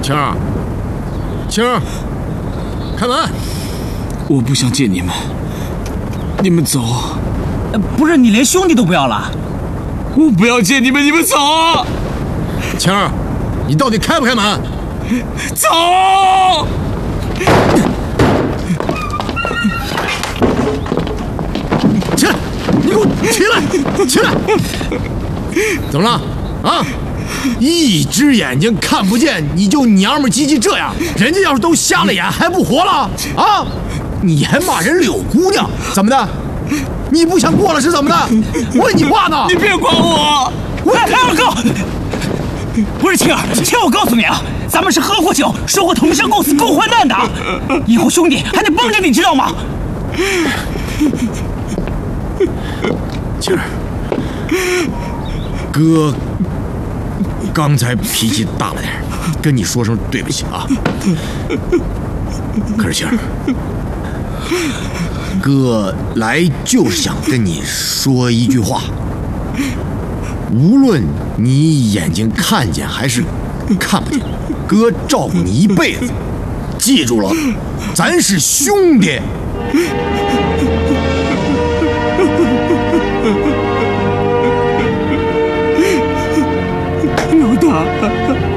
青儿，青儿，开门！ 我不想见你们，你们走。 不是你连兄弟都不要了？ 我不要见你们，你们走！ 青儿，你到底开不开门？ 走！ 起来！你给我起来！起来！怎么了？啊？一只眼睛看不见，你就娘们唧唧这样？人家要是都瞎了眼，还不活了？啊？你还骂人柳姑娘？怎么的？你不想过了是怎么的？问你话呢？ 你别管我！ 二哥，不是青儿，青儿，我告诉你啊，咱们是喝过酒，说过同生共死共患难的，以后兄弟还得帮着你，知道吗？ 青儿，哥刚才脾气大了点，跟你说声对不起啊。可是青儿，哥来就是想跟你说一句话，无论你眼睛看见还是看不见，哥照顾你一辈子，记住了，咱是兄弟。 老大。